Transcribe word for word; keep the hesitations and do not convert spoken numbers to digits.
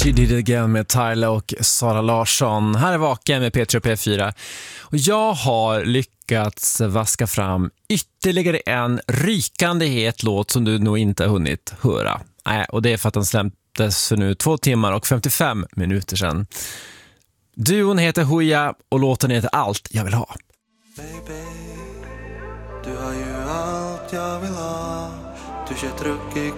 She did it again med Tyler och Sara Larsson. Här är Vaken med P tre och P fyra. Och jag har lyckats vaska fram ytterligare en rykande het låt som du nog inte har hunnit höra. Nej, och det är för att den släpptes för nu två timmar och femtiofem minuter sedan. Duon heter Hooja och låten heter Allt jag vill ha. Baby, du har ju allt jag vill ha. Du kör truck i